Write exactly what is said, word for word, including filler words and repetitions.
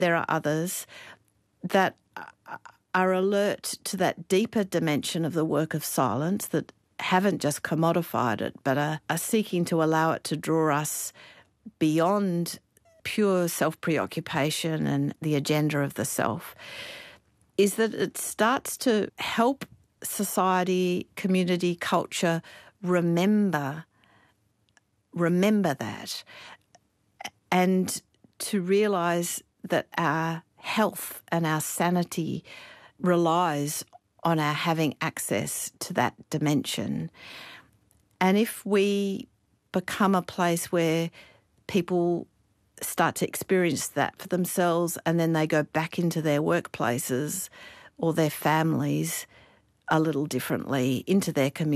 there are others that are alert to that deeper dimension of the work of silence, that haven't just commodified it, but are, are seeking to allow it to draw us beyond pure self-preoccupation and the agenda of the self, is that it starts to help society, community, culture remember, remember that, and to realise that our health and our sanity relies on our having access to that dimension. And if we become a place where people start to experience that for themselves and then they go back into their workplaces or their families a little differently, into their community,